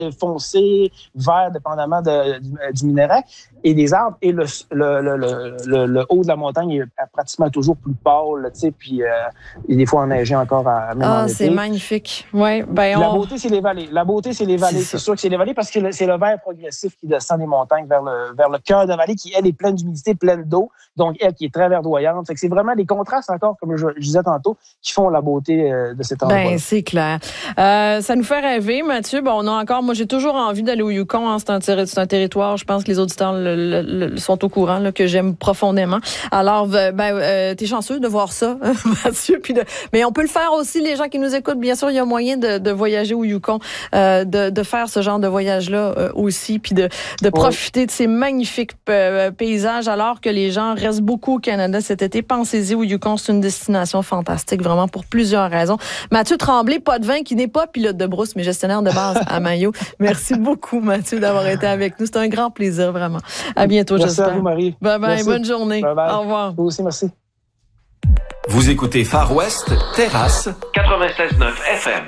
foncé, vert, dépendamment du minerai, et des arbres. Et le haut de la montagne est pratiquement toujours plus pâle, tu sais, puis des fois enneigé encore même en été. C'est magnifique. Ouais, La beauté, c'est les vallées. C'est sûr que c'est les vallées parce que c'est le vert progressif qui descend des montagnes vers le cœur de la vallée qui, elle, est pleine d'humidité, pleine d'eau, donc elle qui est très verdoyante. Fait que c'est vraiment les contrastes encore, comme je disais tantôt, qui font la beauté de cet endroit. C'est clair. Ça nous fait rêver, Mathieu. Bon, moi, j'ai toujours envie d'aller au Yukon. Hein. C'est un territoire, je pense que les auditeurs sont au courant, là, que j'aime profondément. Alors, t'es chanceux de voir ça, Mathieu. Mais on peut le faire aussi, les gens qui nous écoutent. Bien sûr, il y a moyen de voyager au Yukon, de faire ce genre de voyage-là aussi, puis de profiter de ces magnifiques paysages, alors que les gens restent beaucoup au Canada cet été. Pensez-y au Yukon, c'est une destination fantastique, vraiment, pour plusieurs raisons. Mathieu Tremblay, Potvin, qui n'est pas pilote de brousse, mais gestionnaire de base à Mayo. Merci beaucoup, Mathieu, d'avoir été avec nous. C'est un grand plaisir, vraiment. À bientôt, j'espère. Merci à vous, Marie. Bye-bye, bonne journée. Bye-bye. Au revoir. Vous aussi, merci. Vous écoutez Far West, Terrasse, 96.9 FM.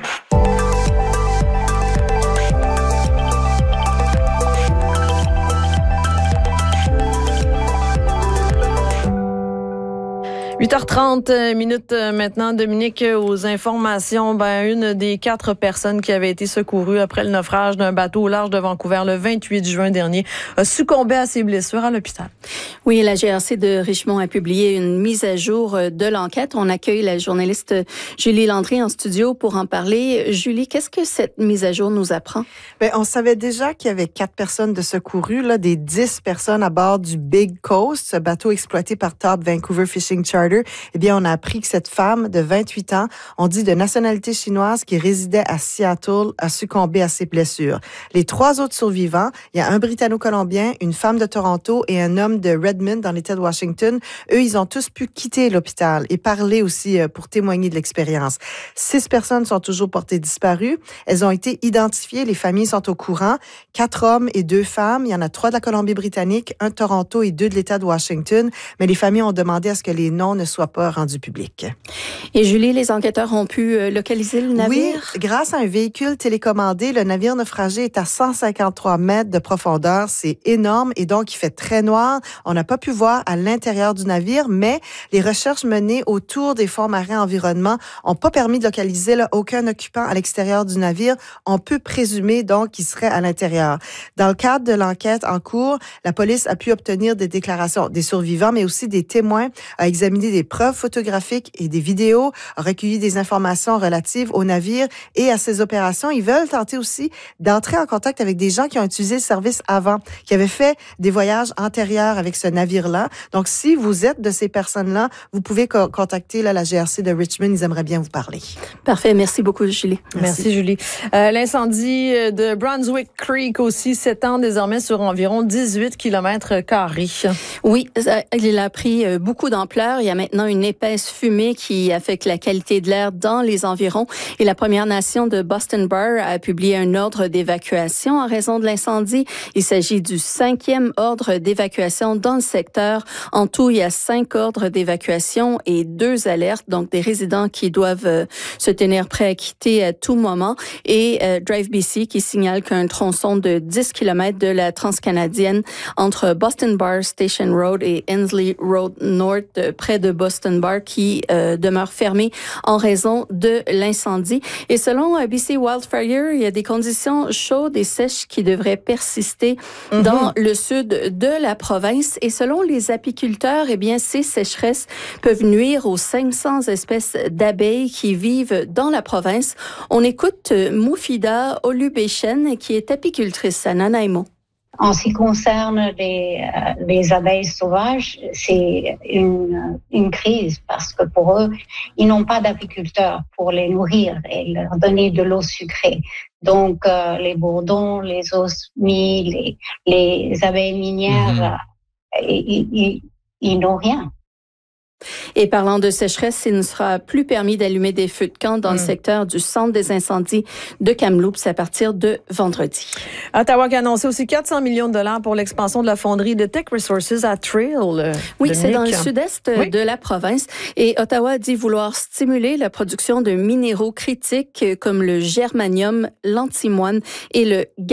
8h30 minutes maintenant, Dominique, aux informations. Une des 4 personnes qui avaient été secourues après le naufrage d'un bateau au large de Vancouver le 28 juin dernier a succombé à ses blessures à l'hôpital. Oui, la GRC de Richmond a publié une mise à jour de l'enquête. On accueille la journaliste Julie Landry en studio pour en parler. Julie, qu'est-ce que cette mise à jour nous apprend? On savait déjà qu'il y avait 4 personnes de secourues, là, des 10 personnes à bord du Big Coast, ce bateau exploité par Top Vancouver Fishing Charter. On a appris que cette femme de 28 ans, on dit de nationalité chinoise, qui résidait à Seattle, a succombé à ses blessures. Les 3 autres survivants, il y a un Britanno-Colombien, une femme de Toronto et un homme de Redmond dans l'État de Washington. Eux, ils ont tous pu quitter l'hôpital et parler aussi pour témoigner de l'expérience. 6 personnes sont toujours portées disparues. Elles ont été identifiées. Les familles sont au courant. 4 hommes et 2 femmes. Il y en a 3 de la Colombie-Britannique, 1 de Toronto et 2 de l'État de Washington. Mais les familles ont demandé à ce que les noms ne soient pas rendus publics. Et Julie, les enquêteurs ont pu localiser le navire? Oui, grâce à un véhicule télécommandé, le navire naufragé est à 153 mètres de profondeur. C'est énorme et donc il fait très noir. On n'a pas pu voir à l'intérieur du navire, mais les recherches menées autour des fonds marins environnement n'ont pas permis de localiser aucun occupant à l'extérieur du navire. On peut présumer donc qu'il serait à l'intérieur. Dans le cadre de l'enquête en cours, la police a pu obtenir des déclarations des survivants, mais aussi des témoins, a examiné des preuves photographiques et des vidéos, a recueilli des informations relatives au navire et à ses opérations. Ils veulent tenter aussi d'entrer en contact avec des gens qui ont utilisé le service avant, qui avaient fait des voyages antérieurs avec ce navire-là. Donc, si vous êtes de ces personnes-là, vous pouvez contacter la GRC de Richmond. Ils aimeraient bien vous parler. Parfait. Merci beaucoup, Julie. Merci Julie. L'incendie de Brunswick Creek aussi s'étend désormais sur environ 18 km². Oui, il a pris beaucoup d'ampleur. Il y a maintenant une épaisse fumée qui affecte la qualité de l'air dans les environs. Et la Première Nation de Boston Bar a publié un ordre d'évacuation en raison de l'incendie. Il s'agit du 5e ordre d'évacuation dans le secteur. En tout, il y a 5 ordres d'évacuation et 2 alertes, donc des résidents qui doivent se tenir prêts à quitter à tout moment. Et Drive BC qui signale qu'un tronçon de 10 km de la transcanadienne entre Boston Bar Station Road et Hensley Road North, près de Boston Bar, qui demeure fermé en raison de l'incendie. Et selon BC Wildfire, il y a des conditions chaudes et sèches qui devraient persister dans le sud de la province. Et selon les apiculteurs, ces sécheresses peuvent nuire aux 500 espèces d'abeilles qui vivent dans la province. On écoute Moufida Olubeshen, qui est apicultrice à Nanaimo. En ce qui concerne les abeilles sauvages, c'est une crise parce que pour eux, ils n'ont pas d'apiculteurs pour les nourrir et leur donner de l'eau sucrée. Donc, les bourdons, les osmies, les abeilles minières, ils n'ont rien. Et parlant de sécheresse, il ne sera plus permis d'allumer des feux de camp dans le secteur du centre des incendies de Kamloops à partir de vendredi. Ottawa qui a annoncé aussi 400 millions de dollars pour l'expansion de la fonderie de Teck Resources à Trail. Oui, c'est dans le sud-est de la province. Et Ottawa dit vouloir stimuler la production de minéraux critiques comme le germanium, l'antimoine et le